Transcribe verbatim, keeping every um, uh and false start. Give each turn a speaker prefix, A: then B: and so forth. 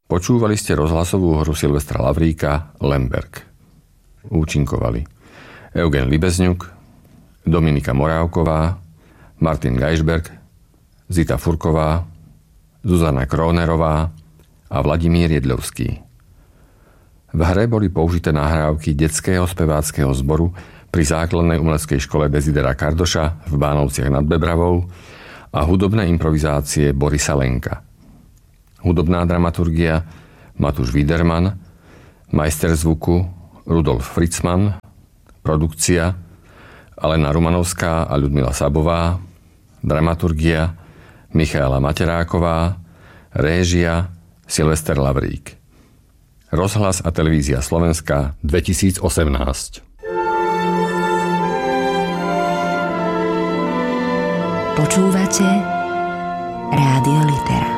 A: Počúvali ste rozhlasovú hru Silvestra Lavríka Lemberg. Účinkovali Eugen Libezňuk, Dominika Morávková, Martin Gajšberg, Zita Furková, Zuzana Krónerová a Vladimír Jedľovský. V hre boli použité nahrávky detského speváckeho zboru pri základnej umeleckej škole Desidera Kardoša v Bánovciach nad Bebravou a hudobné improvizácie Borisa Lenka. Hudobná dramaturgia Matúš Widerman, majster zvuku Rudolf Fritzman, produkcia Alena Rumanovská a Ľudmila Sabová, dramaturgia Michaela Materáková, réžia Silvester Lavrík. Rozhlas a televízia Slovenska dvetisícosemnásť.
B: Počúvate Rádio Litera.